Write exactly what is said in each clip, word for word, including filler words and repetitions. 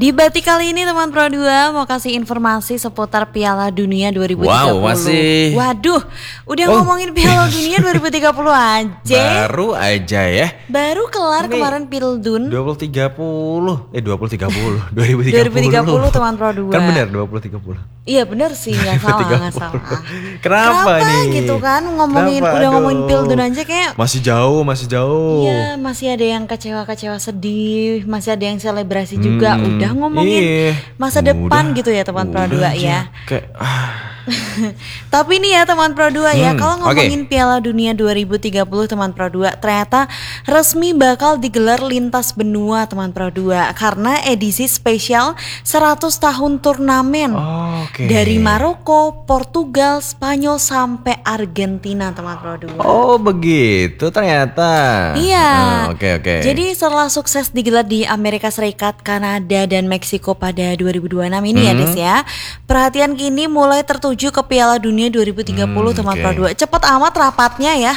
Di Batik kali ini teman Pro dua mau kasih informasi seputar Piala Dunia dua ribu tiga puluh. Wow, masih. Waduh, udah Oh. ngomongin Piala Dunia dua ribu tiga puluh aja. Baru aja ya. Baru kelar Ini kemarin Pildun dua puluh tiga puluh Eh dua puluh tiga puluh dua ribu tiga puluh dua ribu tiga puluh teman Pro dua. Kan benar dua puluh tiga puluh. Iya benar sih, nggak salah nggak salah. Kenapa, nih? gitu kan ngomongin Kenapa? udah Aduh. ngomongin Pildun aja kayak Masih jauh, masih jauh. iya masih ada yang kecewa-kecewa sedih, masih ada yang selebrasi juga. Hmm, Udah ngomongin iya. masa Udah, depan gitu ya teman Pro udah dua aja. ya. Kayak ah. Tapi nih ya teman Pro dua ya, Hmm, kalau ngomongin Piala Dunia dua ribu tiga puluh teman Pro dua, ternyata resmi bakal digelar lintas benua teman Pro dua karena edisi spesial seratus tahun turnamen. Oh, oke. Dari Maroko, Portugal, Spanyol sampai Argentina teman Pro dua. Oh begitu ternyata. Iya. Oh, Oke oke. Jadi setelah sukses digelar di Amerika Serikat, Kanada, dan Meksiko pada dua ribu dua puluh enam ini ya Hmm. Des ya, perhatian kini mulai tertuju ke Piala Dunia dua ribu tiga puluh Hmm, teman oke. Pro dua. Cepet amat rapatnya ya.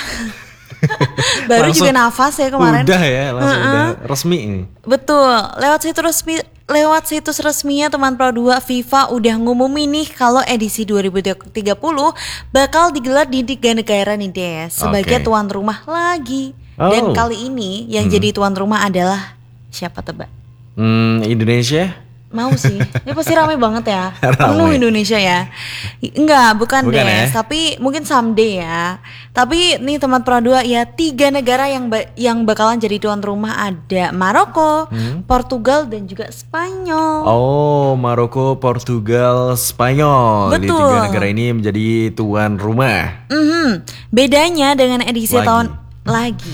Baru Langsung juga nafas ya kemarin. Udah ya, langsung Heeh. udah resmi ini. Betul, lewat situs resmi lewat situs resminya teman Pro dua, FIFA udah ngumumin nih kalau edisi dua ribu tiga puluh bakal digelar di tiga negara nih Des, sebagai Oke. tuan rumah lagi. Oh. Dan kali ini yang Hmm. jadi tuan rumah adalah siapa tebak? Hmm, Indonesia? Mau sih, ini pasti rame banget ya. Rame. Penuh Indonesia ya. Enggak, bukan, Bukan Des, ya? tapi mungkin someday ya. Tapi nih teman Pro dua ya, tiga negara yang ba- yang bakalan jadi tuan rumah ada Maroko, Hmm. Portugal, dan juga Spanyol. Oh, Maroko, Portugal, Spanyol. Di Betul. tiga negara ini menjadi tuan rumah. Mhm. Bedanya dengan edisi Lagi. tahun lagi.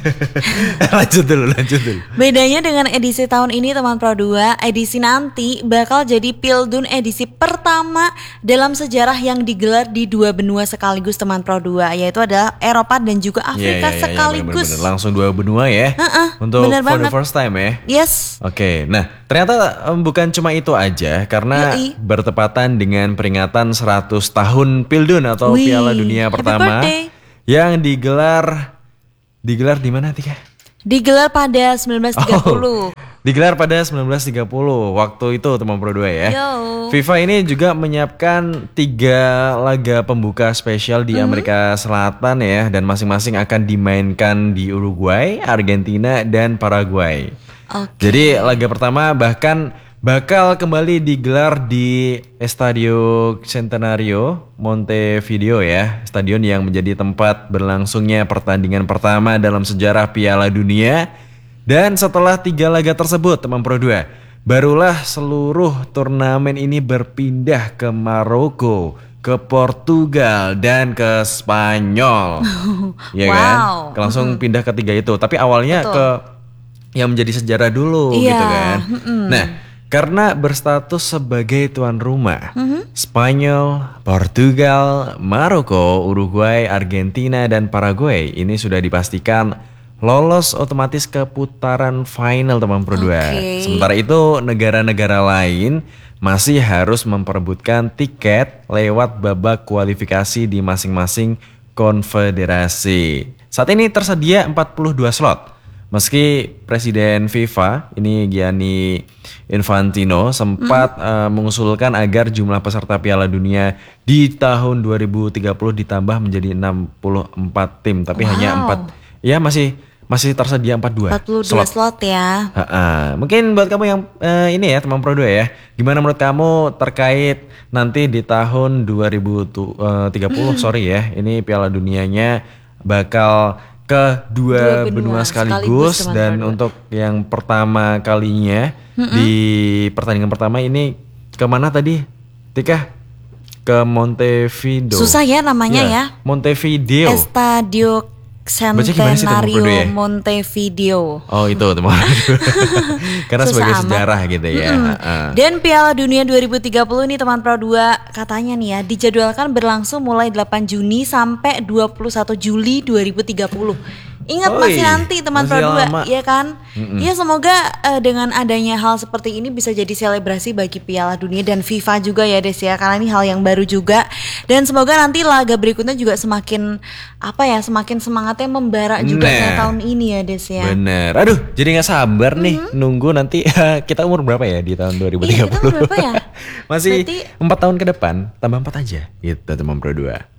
lanjut dulu, lanjut dulu. Bedanya dengan edisi tahun ini teman Pro dua, edisi nanti bakal jadi Pildun edisi pertama dalam sejarah yang digelar di dua benua sekaligus teman Pro dua, yaitu adalah Eropa dan juga Iya, Afrika iya, iya, sekaligus. bener-bener. Langsung dua benua ya. Heeh, Untuk bener for the banget. first time ya. Yes. Oke, nah ternyata em, bukan cuma itu aja karena Yoi. bertepatan dengan peringatan seratus tahun Pildun atau Wih, Piala Dunia happy pertama birthday. yang digelar digelar di mana Tika? Digelar pada sembilan belas tiga puluh. Oh, digelar pada sembilan belas tiga puluh waktu itu teman Pro dua ya. Yo. FIFA ini juga menyiapkan tiga laga pembuka spesial di Amerika Selatan ya, dan masing-masing akan dimainkan di Uruguay, Argentina, dan Paraguay. Oke. Jadi laga pertama bahkan bakal kembali digelar di Estadio Centenario Montevideo ya, stadion yang menjadi tempat berlangsungnya pertandingan pertama dalam sejarah Piala Dunia. Dan setelah tiga laga tersebut teman Pro dua, barulah seluruh turnamen ini berpindah ke Maroko, ke Portugal, dan ke Spanyol. Ya kan? Wow. Langsung pindah ke tiga itu. Tapi awalnya Betul. ke yang menjadi sejarah dulu Iya, gitu kan. mm-mm. Nah, karena berstatus sebagai tuan rumah, Mhm. Spanyol, Portugal, Maroko, Uruguay, Argentina, dan Paraguay ini sudah dipastikan lolos otomatis ke putaran final teman Pro dua. Oke. Sementara itu negara-negara lain masih harus memperebutkan tiket lewat babak kualifikasi di masing-masing konfederasi. Saat ini tersedia empat puluh dua slot. Meski Presiden FIFA ini Gianni Infantino sempat eh, mengusulkan agar jumlah peserta Piala Dunia di tahun dua ribu tiga puluh ditambah menjadi enam puluh empat tim, tapi Wow. hanya empat, ya masih masih tersedia empat puluh dua empat puluh dua slot ya. Ha-ha. Mungkin buat kamu yang eh, ini ya teman Pro dua ya, gimana menurut kamu terkait nanti di tahun dua ribu tiga puluh sorry ya, ini Piala Dunianya bakal ke dua, Dua benua benua sekaligus, sekaligus, teman dan Pro dua. untuk yang pertama kalinya di pertandingan pertama ini kemana tadi Tika? Ke Montevideo. Susah ya namanya Iya, ya. Montevideo. Estadio Baca gimana sih, teman Pro Centenario dua ya? Montevideo. Oh itu teman. Karena Susah sebagai amat. sejarah gitu ya. Mm-mm. Ha-ha. Dan Piala Dunia dua ribu tiga puluh ini teman Pro dua katanya nih ya dijadwalkan berlangsung mulai delapan Juni sampai dua puluh satu Juli dua ribu tiga puluh. Ingat Oh, masih iya. nanti teman Masih Pro dua, lama. ya kan? Ya semoga eh, dengan adanya hal seperti ini bisa jadi selebrasi bagi Piala Dunia dan FIFA juga ya Des ya, karena ini hal yang baru juga. Dan semoga nanti laga berikutnya juga semakin apa ya, semakin semangatnya membara juga kayak Nah. tahun ini ya Des ya. Bener. Aduh, jadi nggak sabar nih nunggu nanti kita umur berapa ya di tahun dua ribu tiga puluh. Iya, kita umur berapa ya? Masih Berarti- empat tahun ke depan, tambah empat aja. Gitu teman Pro dua.